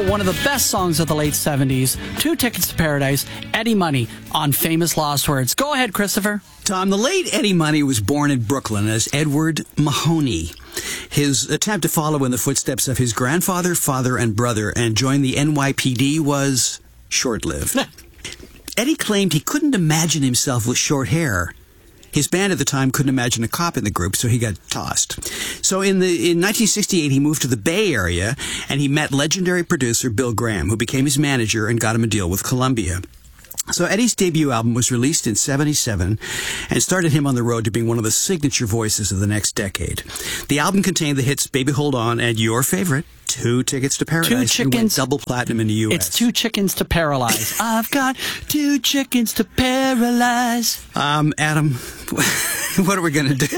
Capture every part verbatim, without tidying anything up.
one of the best songs of the late seventies, Two Tickets to Paradise, Eddie Money on Famous Lost Words. Go ahead, Christopher. Tom, the late Eddie Money was born in Brooklyn as Edward Mahoney. His attempt to follow in the footsteps of his grandfather, father, and brother and join the N Y P D was short-lived. Eddie claimed he couldn't imagine himself with short hair. His band at the time couldn't imagine a cop in the group, so he got tossed. So in the in nineteen sixty-eight, he moved to the Bay Area, and he met legendary producer Bill Graham, who became his manager and got him a deal with Columbia. So Eddie's debut album was released in seventy-seven and started him on the road to being one of the signature voices of the next decade. The album contained the hits Baby Hold On and your favorite, Two Tickets to Paradise. Two chickens. And went double platinum in the U S. It's Two Chickens to Paralyze. I've got two chickens to paralyze. Um, Adam, what are we going to do?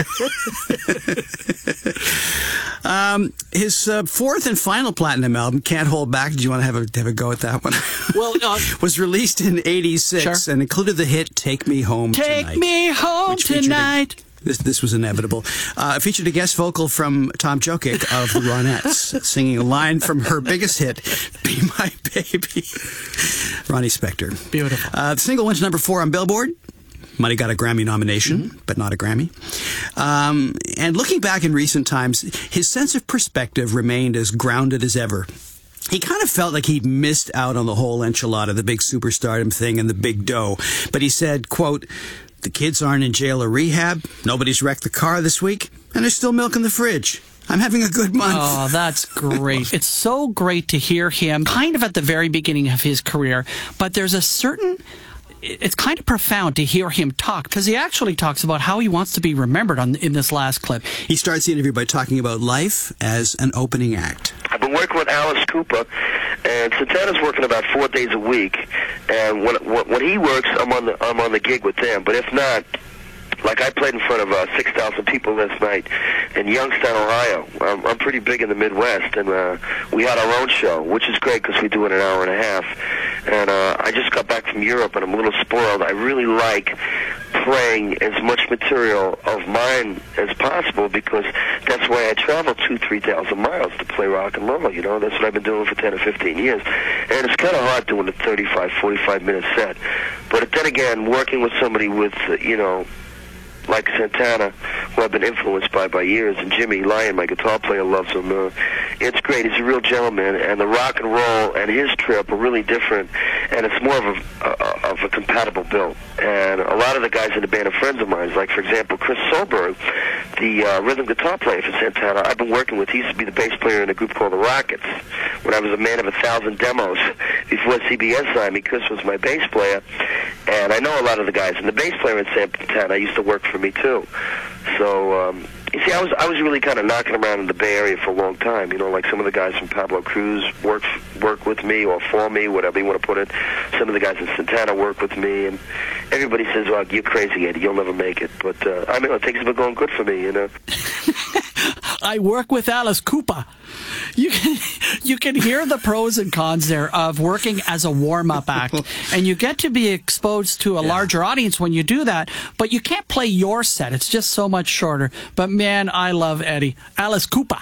um, his uh, fourth and final platinum album, Can't Hold Back, did you want to have a, have a go at that one? Well, uh, was released in eighty-six sure. and included the hit Take Me Home Take Tonight. Take me home tonight. A, this, this was inevitable. Uh, it featured a guest vocal from Tom Jokic of the Ronettes, singing a line from her biggest hit, Be My Baby. Ronnie Spector. Beautiful. Uh, the single went to number four on Billboard. Money got a Grammy nomination, mm-hmm. but not a Grammy. Um, and looking back in recent times, his sense of perspective remained as grounded as ever. He kind of felt like he'd missed out on the whole enchilada, the big superstardom thing and the big dough. But he said, quote, the kids aren't in jail or rehab, nobody's wrecked the car this week, and there's still milk in the fridge. I'm having a good month. Oh, that's great. It's so great to hear him kind of at the very beginning of his career, but there's a certain... It's kind of profound to hear him talk, because he actually talks about how he wants to be remembered on, in this last clip. He starts the interview by talking about life as an opening act. I've been working with Alice Cooper, and Santana's working about four days a week. And when when he works, I'm on the I'm on the gig with them. But if not, like I played in front of uh, six thousand people last night in Youngstown, Ohio. I'm, I'm pretty big in the Midwest, and uh, we had our own show, which is great because we do it an hour and a half. And uh, I just got back from Europe, and I'm a little spoiled. I really like playing as much material of mine as possible because that's why I travel two, three thousand miles to play rock and roll. You know, that's what I've been doing for ten or fifteen years, and it's kind of hard doing a thirty-five, forty-five minute set. But then again, working with somebody with, uh, you know, like Santana, who I've been influenced by by years, and Jimmy Lyon, my guitar player, loves him. Uh, it's great. He's a real gentleman, and the rock and roll and his trip are really different, and it's more of a, a of a compatible build. And a lot of the guys in the band are friends of mine, like, for example, Chris Solberg, the uh, rhythm guitar player for Santana. I've been working with. He used to be the bass player in a group called the Rockets when I was a man of a thousand demos before C B S signed me. Chris was my bass player, and I know a lot of the guys. And the bass player in Santana used to work for me too. So um, you see, I was I was really kind of knocking around in the Bay Area for a long time. You know, like some of the guys from Pablo Cruz work work with me or for me, whatever you want to put it. Some of the guys in Santana work with me, and everybody says, "Well, you're crazy, Eddie. You'll never make it." But uh, I mean, things have been going good for me, you know. I work with Alice Cooper. You can you can hear the pros and cons there of working as a warm-up act, and you get to be exposed to a yeah. larger audience when you do that, but you can't play your set. It's just so much shorter. But man, I love Eddie. Alice Cooper.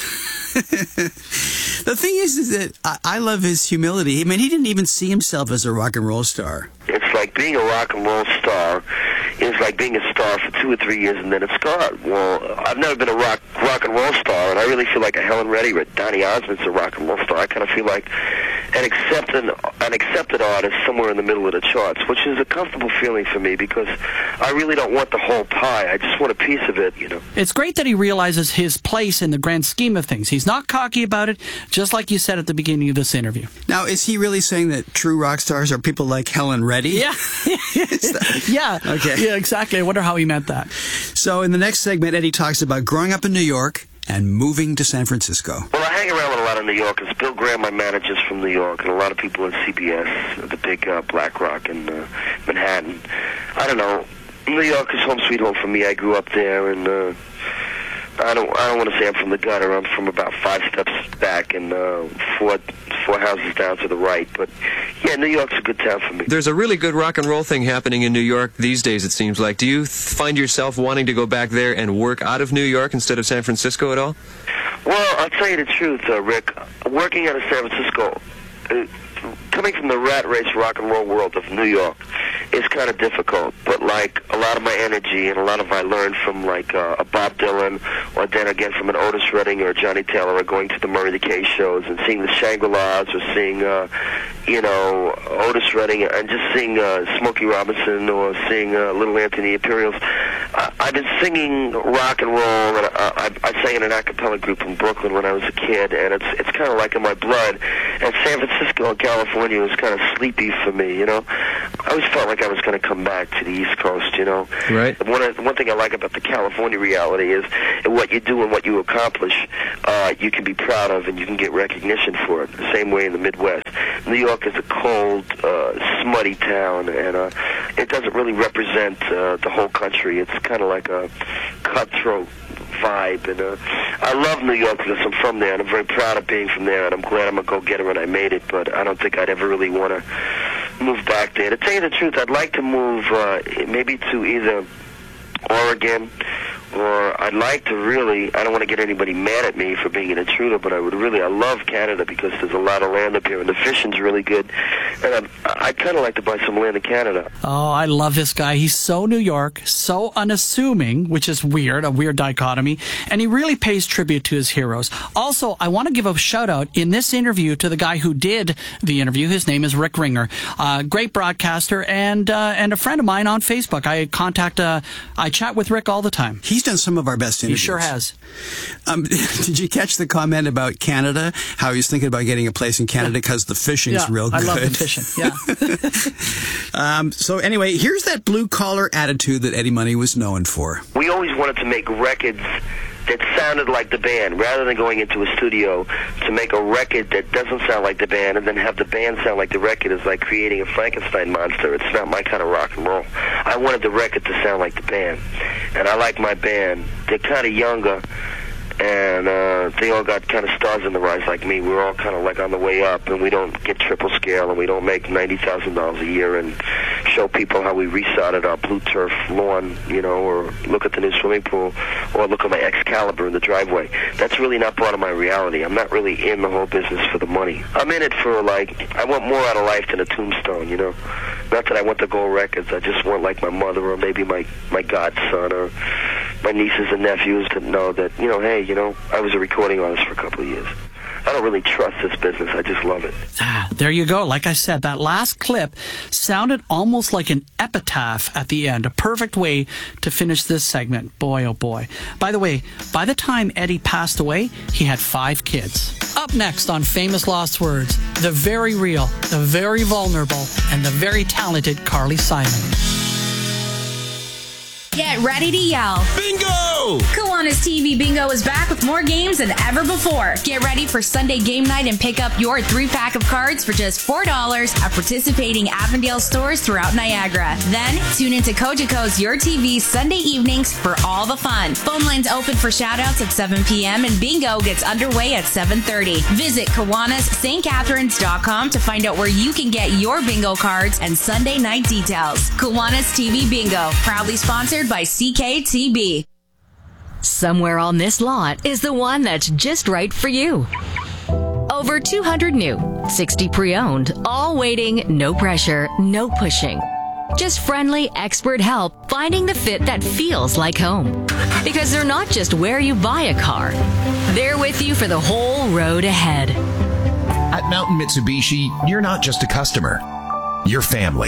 The thing is, is that I, I love his humility. I mean, he didn't even see himself as a rock and roll star. It's like being a rock and roll star is like being a star for two or three years and then it's gone. Well, I've never been a rock rock and roll star, and I really feel like a Helen Reddy or Donny Osmond's a rock and roll star. I kind of feel like an accepted an accepted artist somewhere in the middle of the charts, which is a comfortable feeling for me because I really don't want the whole pie. I just want a piece of it, you know. It's great that he realizes his place in the grand scheme of things. He's not cocky about it, just like you said at the beginning of this interview. Now, is he really saying that true rock stars are people like Helen Reddy? Yeah. yeah. Okay. Yeah, exactly. I wonder how he meant that. So in the next segment, Eddie talks about growing up in New York and moving to San Francisco. Well, I hang around with a lot of New Yorkers. Bill Graham, my manager's from New York, and a lot of people at C B S, the big uh, Black Rock in uh, Manhattan. I don't know. New York is home sweet home for me. I grew up there, and uh, I don't I don't want to say I'm from the gutter. I'm from about five steps back and uh, four four houses down to the right. But yeah, New York's a good town for me. There's a really good rock and roll thing happening in New York these days, it seems like. Do you find yourself wanting to go back there and work out of New York instead of San Francisco at all? Well, I'll tell you the truth, uh, Rick. Working out of San Francisco, uh, coming from the rat race rock and roll world of New York, is kind of difficult. But like a lot of my energy and a lot of I learned from like uh, a Bob Dylan, or then again from an Otis Redding or a Johnny Taylor, or going to the Murray the K shows and seeing the Shangri-Las, or seeing uh, you know Otis Redding, and just seeing uh, Smokey Robinson, or seeing uh, Little Anthony Imperials. Uh, I've been singing rock and roll, and uh, I, I sang in an a cappella group in Brooklyn when I was a kid, and it's it's kind of like in my blood. And San Francisco and California was kind of sleepy for me, you know. I always felt like I was going to come back to the East Coast, you know. Right. One of, one thing I like about the California reality is what you do and what you accomplish, uh, you can be proud of and you can get recognition for it. The same way in the Midwest. New York is a cold, uh, smutty town, and uh, it doesn't really represent uh, the whole country. It's kind of like a cutthroat vibe, and uh, I love New York because I'm from there, and I'm very proud of being from there, and I'm glad I'm a go-getter and I made it, but I don't think I'd ever really want to move back there. To tell you the truth, I'd like to move uh, maybe to either Oregon, or I'd like to really, I don't want to get anybody mad at me for being an intruder, but I would really, I love Canada because there's a lot of land up here, and the fishing's really good, and I'm, I'd kind of like to buy some land in Canada. Oh, I love this guy. He's so New York, so unassuming, which is weird, a weird dichotomy, and he really pays tribute to his heroes. Also, I want to give a shout-out in this interview to the guy who did the interview. His name is Rick Ringer, uh, great broadcaster, and uh, and a friend of mine on Facebook. I contact, uh, I chat with Rick all the time. He's done some of our best interviews. He sure has. Um, did you catch the comment about Canada? How he's thinking about getting a place in Canada because the fishing's yeah, real good. I love the fishing. Yeah. um, so anyway, here's that blue collar attitude that Eddie Money was known for. We always wanted to make records that sounded like the band, rather than going into a studio to make a record that doesn't sound like the band and then have the band sound like the record is like creating a Frankenstein monster. It's not my kind of rock and roll. I wanted the record to sound like the band, and I like my band. They're kind of younger, and uh, they all got kind of stars in the rise like me. We're all kind of like on the way up, and we don't get triple scale, and we don't make ninety thousand dollars a year and show people how we resodded our blue turf lawn, you know, or look at the new swimming pool, or look at my Excalibur in the driveway. That's really not part of my reality. I'm not really in the whole business for the money. I'm in it for, like, I want more out of life than a tombstone, you know. Not that I want the gold records. I just want, like, my mother or maybe my, my godson or my nieces and nephews to know that, you know, hey, you know, I was a recording artist for a couple of years. I don't really trust this business. I just love it. Ah, there you go. Like I said, that last clip sounded almost like an epitaph at the end. A perfect way to finish this segment. Boy, oh boy. By the way, by the time Eddie passed away, he had five kids. Up next on Famous Lost Words, the very real, the very vulnerable, and the very talented Carly Simon. Get ready to yell. Bingo! Kiwanis T V Bingo is back with more games than ever before. Get ready for Sunday game night and pick up your three-pack of cards for just four dollars at participating Avondale stores throughout Niagara. Then, tune into Cogeco's Your T V Sunday evenings for all the fun. Phone lines open for shoutouts at seven p.m. and bingo gets underway at seven thirty. Visit Kiwanis St Catharines dot com to find out where you can get your bingo cards and Sunday night details. Kiwanis T V Bingo, proudly sponsored by C K T B. Somewhere on this lot is the one that's just right for you. Over two hundred new, sixty pre-owned, all waiting, no pressure, no pushing. Just friendly, expert help finding the fit that feels like home. Because they're not just where you buy a car. They're with you for the whole road ahead. At Mountain Mitsubishi, you're not just a customer. You're family.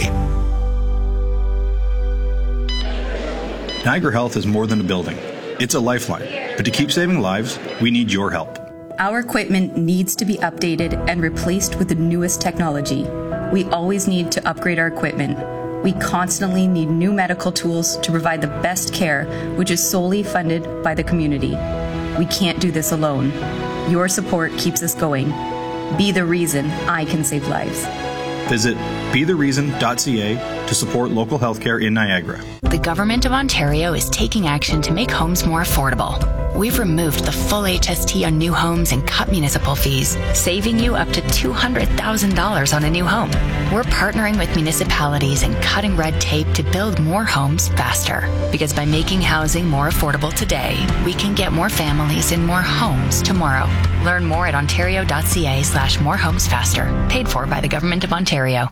Niagara Health is more than a building. It's a lifeline. But to keep saving lives, we need your help. Our equipment needs to be updated and replaced with the newest technology. We always need to upgrade our equipment. We constantly need new medical tools to provide the best care, which is solely funded by the community. We can't do this alone. Your support keeps us going. Be the reason I can save lives. Visit be the reason dot c a to support local healthcare in Niagara. The Government of Ontario is taking action to make homes more affordable. we've removed the full H S T on new homes and cut municipal fees, saving you up to two hundred thousand dollars on a new home. We're partnering with municipalities and cutting red tape to build more homes faster. Because by making housing more affordable today, we can get more families in more homes tomorrow. Learn more at ontario.ca slash more homes faster. Paid for by the Government of Ontario.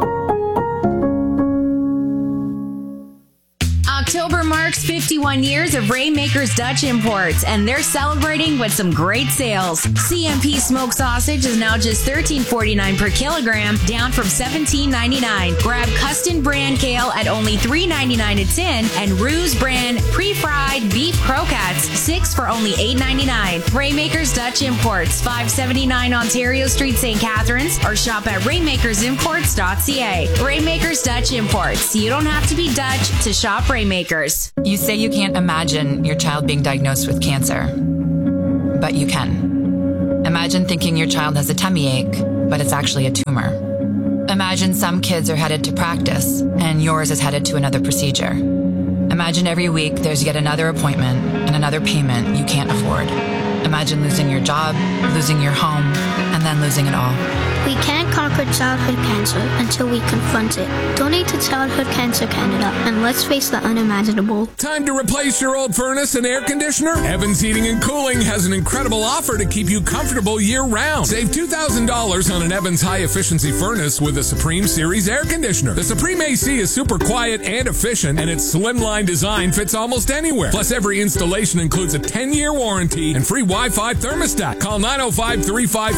October marks fifty-one years of Rainmakers Dutch Imports, and they're celebrating with some great sales. C M P smoked sausage is now just thirteen forty-nine per kilogram, down from seventeen ninety-nine. Grab Custom brand kale at only three ninety-nine a tin, and Ruse brand pre-fried beef croquettes, six for only eight ninety-nine. Rainmakers Dutch Imports, five seventy-nine Ontario Street, Saint Catharines, or shop at rainmakers imports dot c a. Rainmakers Dutch Imports. You don't have to be Dutch to shop Rainmakers. You say you can't imagine your child being diagnosed with cancer, but you can. Imagine thinking your child has a tummy ache, but it's actually a tumor. Imagine some kids are headed to practice, and yours is headed to another procedure. Imagine every week there's yet another appointment and another payment you can't afford. Imagine losing your job, losing your home, and then losing it all. We can't conquer childhood cancer until we confront it. Donate to Childhood Cancer Canada, and let's face the unimaginable. Time to replace your old furnace and air conditioner? Evans Heating and Cooling has an incredible offer to keep you comfortable year-round. Save two thousand dollars on an Evans high-efficiency furnace with a Supreme Series air conditioner. The Supreme A C is super quiet and efficient, and its slimline design fits almost anywhere. Plus, every installation includes a ten-year warranty and free Wi-Fi thermostat. Call nine oh five, three five